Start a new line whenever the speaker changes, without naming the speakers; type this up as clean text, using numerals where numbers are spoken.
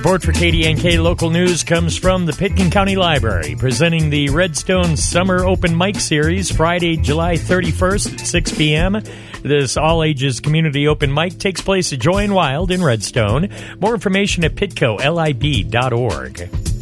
Support for KDNK Local News comes from the Pitkin County Library, presenting the Redstone Summer Open Mic Series Friday, July 31st at 6 p.m. This all-ages community open mic takes place at Joy and Wild in Redstone. More information at pitcolib.org.